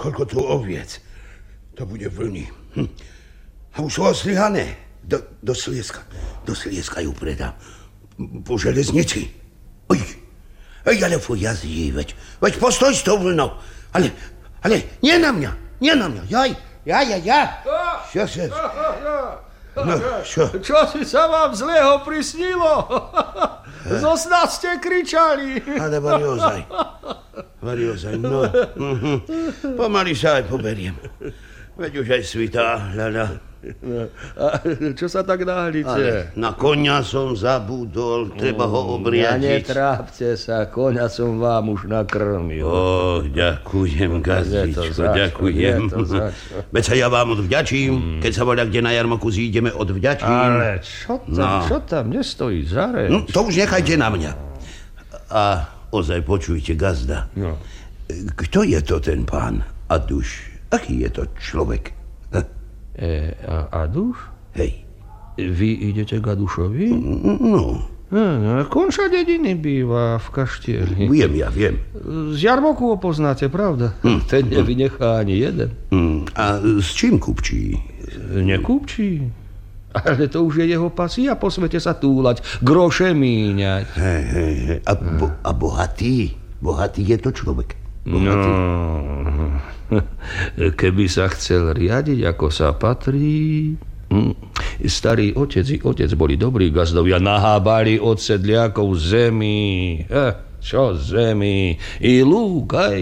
koľko tu oviec. To bude vlny. A už sú ostrihané. Do Slieska. Do Slieska ju predám. Po železnici. Oj, ale fuj, jazdí, veď postoj s tou vlnou. Ale nie na mňa. Ja. Čo? No, čo? Čo si sa vám zlého prisnilo? Zo sna ste kričali. Ale Mariozaj, no. Pomaly sa aj poberiem. Veď už aj svitá, ľaľa. A čo sa tak náhlíte? Ale na koňa som zabudol, treba ho obriadiť. Netrápte sa, koňa som vám už nakrmil. Ďakujem, gazdičko, ďakujem. Veď sa ja vám odvďačím, keď sa voľa kde na jarmoku zídeme, odvďačím. Ale čo tam nestojí za reč? No, to už nechajte na mňa. A ozaj počujte, gazda. No. Kto je to ten pán Aduš? Aký je to človek? Aduš? Hej. Vy idete k Adušovi? No. Konča dediny býva v kaštieli. Viem. Z jarmoku ho poznáte, pravda? Ten nevynechá ani jeden. A s čím kupčí? Nekupčí. Ale to už je jeho pasia, po svete sa túlať, groše míňať. Hej. A bohatý? Bohatý je to človek? Bohatý? No, keby sa chcel riadiť, ako sa patrí... Starý otec boli dobrí gazdovia, nahábali od sedliakov zemi. Čo zemi? I lúk, aj.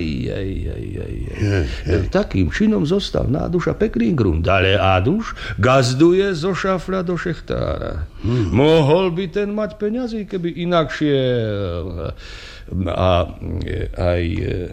Takým činom zostal na Aduša pekný grunt, ale Aduš gazduje zo šafľa do šechtára. Mohol by ten mať peňazí, keby inakšie... A aj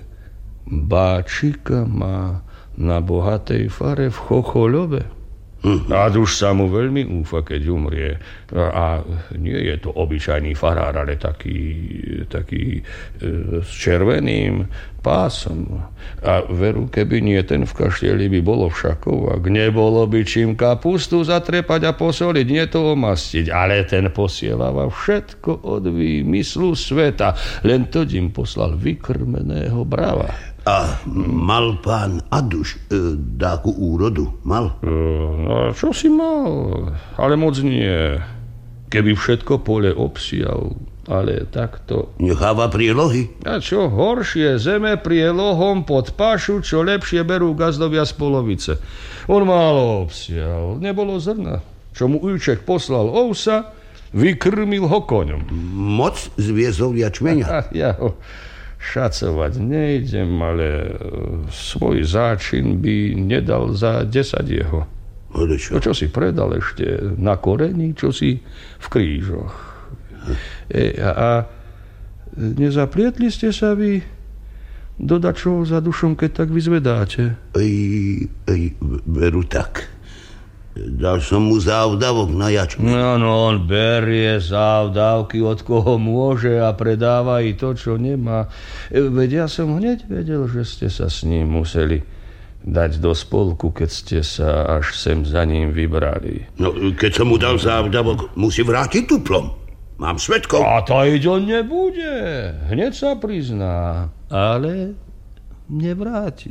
báčika má na bohatej fare v Chochoľove. Aduš sa mu veľmi úfa, keď umrie. A nie je to obyčajný farár, ale taký s červeným pásom. A veru, keby nie ten v kaštieli, by bolo všakovak. Nebolo by čím kapustu zatrepať a posoliť, nie to omastiť. Ale ten posielava všetko od výmyslu sveta. Len to im poslal vykrmeného brava. A mal pán Aduš dáku úrodu? Mal? No, čo si mal? Ale moc nie. Keby všetko pole obsial, ale takto... Necháva prielohy? A čo horšie, zeme prielohom pod pašu, čo lepšie berú gazdovia z polovice. On málo obsial, nebolo zrna. Čo mu ujček poslal ovsa, vykrmil ho koňom. Moc zviezol jačmeňa? Ja ho šacovať nejdem, ale svoj záčin by nedal za 10 jeho. No čo si predal ešte na koreni, čo si v krížoch. A nezaplietli ste sa vy do dačoho za dušom, keď tak vyzvedáte? Veru tak. Dal som mu závdavok na jačme. No, on berie závdavky od koho môže a predáva i to, čo nemá. Veď ja som hneď vedel, že ste sa s ním museli dať do spolku, keď ste sa až sem za ním vybrali. No, keď som mu dal závdavok, musí vrátiť tuplom. Mám svedkov. A tajiť on nebude. Hneď sa prizná. Ale nevráti.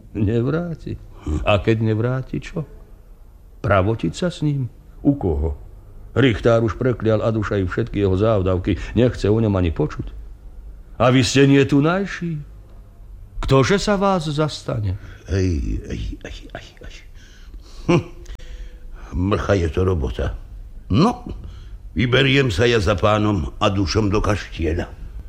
A keď nevráti, čo? Pravotiť sa s ním? U koho? Richtár už preklial Aduša i všetky jeho závdavky. Nechce o ňom ani počuť. A vy ste nie tu najší. Ktože sa vás zastane? Mrcha je to robota. No, vyberiem sa ja za pánom Adušom do kaštieľa.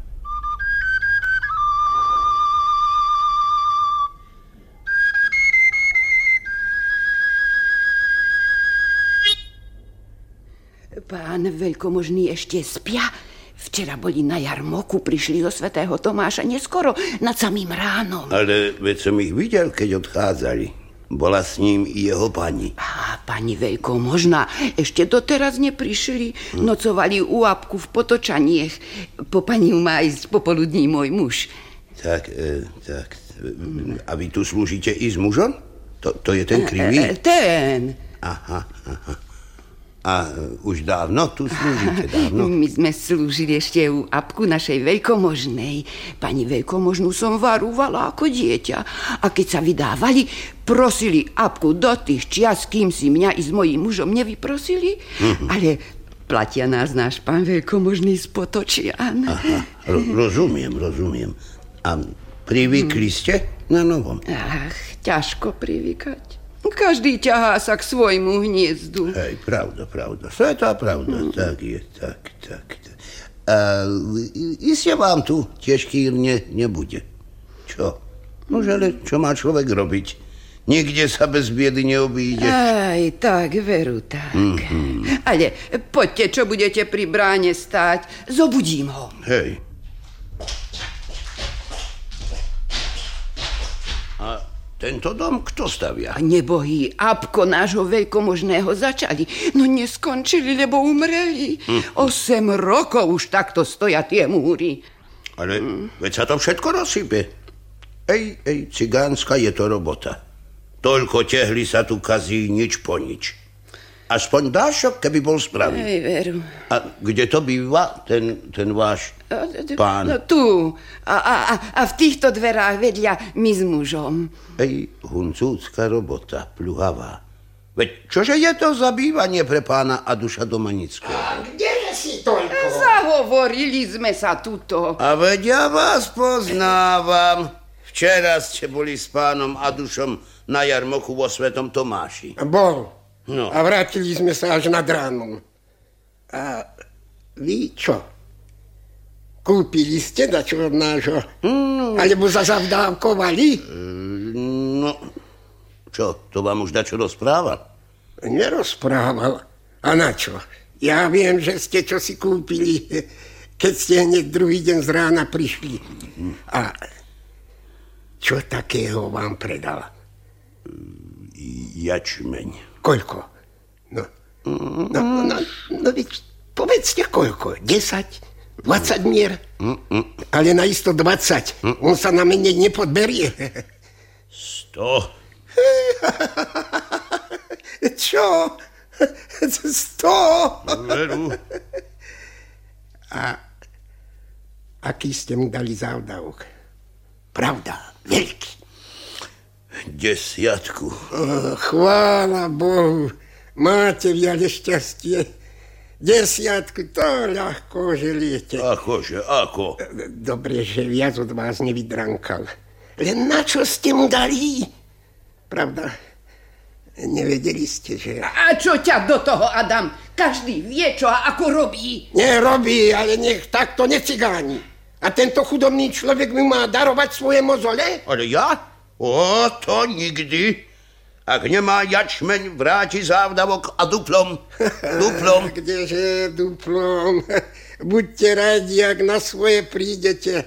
Pán veľkomožný ešte spia? Včera boli na jarmoku, prišli zo svätého Tomáša neskoro, nad samým ránom. Ale veď som ich videl, keď odchádzali. Bola s ním i jeho pani. A pani veľkomožná ešte doteraz neprišli. Nocovali u apku v Potočaniech. Po pani má ísť popoludní môj muž. Tak. A vy tu slúžite i s mužom? To je ten krivý? Ten. Aha. A už dávno tu slúžite, dávno? My sme slúžili ešte u apku našej veľkomožnej. Pani veľkomožnú som varúvala ako dieťa. A keď sa vydávali, prosili apku do tých čias, kým si mňa i s mojím mužom nevyprosili. Ale platia nás náš pán veľkomožný z Potočian. Aha, rozumiem. A privykli ste na novom? Ach, ťažko privykať. Každý ťahá sa k svojmu hniezdu. Hej, pravda. Svetá pravda, tak je, tak. A iste vám tu tiež kýrne nebude. Čo? Nože, ale čo má človek robiť? Nikde sa bez biedy neobíde. Aj, tak, veru, tak. Ale poďte, čo budete pri bráne stáť, zobudím ho. Hej. A tento dom kto stavia? A nebohý apko nášho veľkomožného začali, no neskončili, lebo umreli. 8 rokov už takto stoja tie múry. Ale veď sa to všetko rozsype. Ej, cigánska je to robota. Toľko tehly sa tu kazí nič po nič. Aspoň dášok, keby bol správny. Hej, veru. A kde to býva, ten váš pán? No tu. A v týchto dverách vedľa my s mužom. Ej, huncúcka robota, pluhavá. Veď čože je to za bývanie pre pána Aduša Domanického? A kdeže si toľko? Zahovorili sme sa tuto. A veď ja vás poznávam. Včera ste boli s pánom Adušom na jarmoku vo Svetom Tomáši. Bol. No. A vrátili sme sa až nad ránom. A vy čo? Kúpili ste dačo od nášho? Alebo sa zavdávkovali? No, čo, to vám už dačo rozprával? Nerozprával. A na čo? Ja viem, že ste čo si kúpili, keď ste hneď druhý deň z rána prišli. A čo takého vám predal? Jačmeň. Koľko? No, veď povedzte koľko. 10, 20 mier? Ale naisto 20. On sa na mene nepodberie. 100. Čo? 100? Veru. A aký ste mu dali závdavok? Pravda, veľký. 10. Chvála Bohu, máte viac šťastie. 10, to ľahko želiete. Akože, ako? Dobre, že viac od vás nevydrankal. Len na čo ste mu dali? Pravda, nevedeli ste, že... A čo ťa do toho, Adam? Každý vie, čo a ako robí. Nerobí, ale nech takto necigáni. A tento chudobný človek mi má darovať svoje mozole? Ale ja? O, to nikdy. Ak nemá jačmeň, vráti závdavok a duplom. Kdeže duplom? Buďte radi, ak na svoje prídete.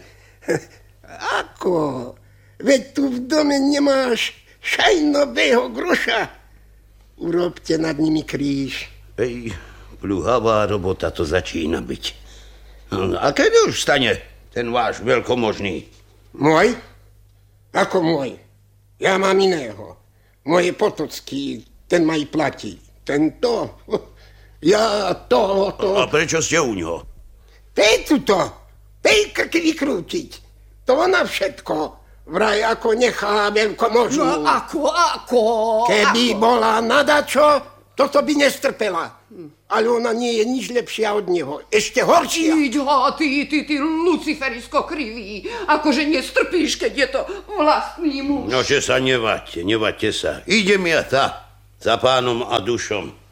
Ako? Veď tu v dome nemáš šajnového groša. Urobte nad nimi kríž. Ej, pluhavá robota to začína byť. A kedy už stane ten váš veľkomožný? Môj? Ako môj? Ja mám iného. Moje Potocký, ten ma i platí. Tento? Ja to... A prečo ste u ňoho? Tej tuto. Tej krky vykrútiť. To ona všetko. Vraj ako nechá veľkomožnú. No ako? Keby bola nadačo, toto by nestrpela. Ale ona nie je nič lepšia od neho. Ešte horšia. Ty luciferisko krivý. Akože nestrpíš, keď je to vlastný muž. No, že sa nevaďte sa. Idem ja za pánom Adušom.